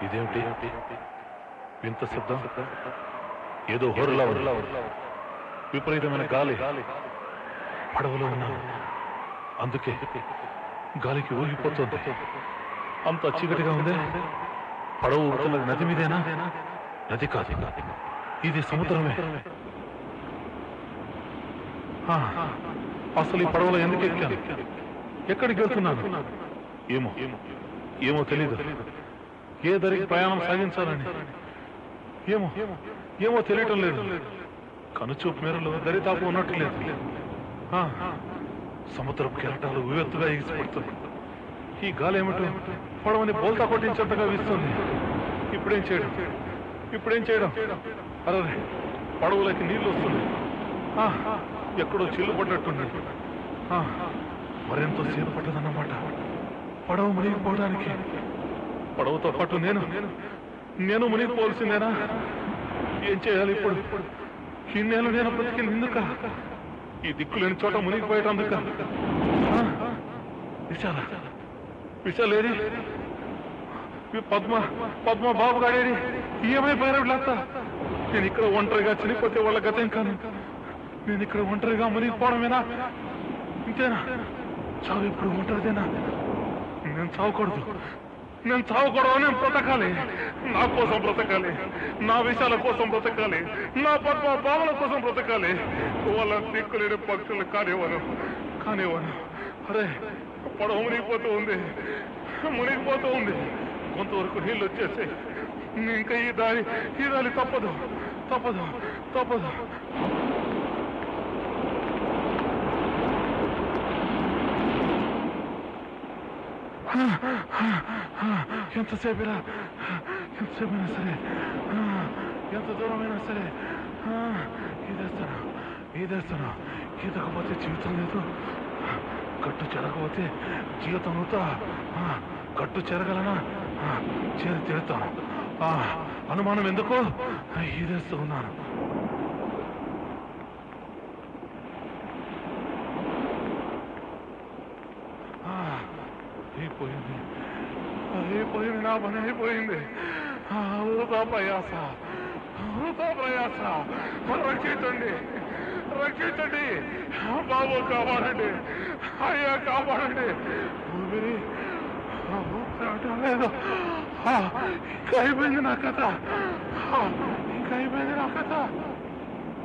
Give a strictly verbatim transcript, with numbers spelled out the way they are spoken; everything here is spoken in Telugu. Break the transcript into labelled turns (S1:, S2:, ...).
S1: ఇదేమిటి వింత శబ్దం? ఏదో హోరులా విపరీతమైన గాలి. పడవలో ఉన్నాను, అందుకే గాలికి ఊగిపోతుంది. అంత చీకటిగా ఉంది. పడవ ఊగుతున్నది నది మీదేనా? నది కాదు, ఇది సముద్రమే. అసలు ఈ పడవలో ఎందుకు ఎక్కాను? ఎక్కడికి వెళ్తున్నాను? ఏమో ఏమో తెలీదు. ఏ దరికి ప్రయాణం సాగించాలని ఏమో ఏమో తెలియటం లేదు. కనుచూపు మేరలో దరిదాపు ఉన్నట్టు లేదు. సముద్రపు కెరటాలు ఉవ్వెత్తుగా ఎగిసిపడుతుంది. ఈ గాలి ఏమిటో పడవని బోల్తా కొట్టించేంతగా వీస్తుంది. ఇప్పుడేం చేయడం ఇప్పుడేం చేయడం అరే, పడవలకి నీళ్లు వస్తుంది. ఎక్కడో చిల్లు పడ్డట్టున్నాడు. మరెంతో సేపు పట్టదన్నమాట పడవ మునిగిపోవడానికి. పడవతో పాటు నేను నేను మునిగిపోవలసిందేనా? ఏం చేయాలి ఇప్పుడు? ఇన్నేళ్ళు నేను బ్రతికింది ఎందుక? ఈ దిక్కులేని చోట మునిగిపోయేటందుక? విశాల విశాలేది? పద్మ పద్మ బాబు గాడేది? ఏమైపోయినా వీళ్ళంతా? నేను ఇక్కడ ఒంటరిగా చనిపోతే వాళ్ళ గతం కాను. నేను ఇక్కడ ఒంటరిగా మునిగిపోవడమేనా? ఇంతేనా? చావు ఇప్పుడు ఒంటరిదేనా? నేను చావకూడదు, నేను చావకూడదు. నేను బ్రతకాలి, నా కోసం బ్రతకాలి, నా విషయాల కోసం బ్రతకాలి, నా పద్మ భావన కోసం బ్రతకాలి. వాళ్ళ దిక్కులేని పక్షులు కానివ్వను కానివ్వను అరే, పడవ మునిగిపోతూ ఉంది, మునిగిపోతూ ఉంది. కొంతవరకు నీళ్ళు వచ్చేసి ఇంకా ఈ దారి ఈ దారి తప్పదు తప్పదు తప్పదు. ఎంతసేపురా? ఎంతసేపైనా సరే, ఎంత దూరమైనా సరే ఈదేస్తాను ఈదేస్తాను. ఈదకపోతే జీవితం లేదు, కట్టు చెరగకపోతే జీవితం అవుతా. కట్టు చెరగలనా? చేరి తీరుతాను. అనుమానం ఎందుకు? ఈదేస్తూ ఉన్నాను. అయిపోయింది అయిపోయింది నా పని అయిపోయింది. వృధా ప్రయాస వృధా ప్రయాస. రక్షించండి రక్షించండి బాబు, కాపాడండి అయ్యా, కాపాడండి. ఊపిరి లేదు. ఇంకా అయిపోయింది నా కథ, ఇంకా అయిపోయింది నా కథ.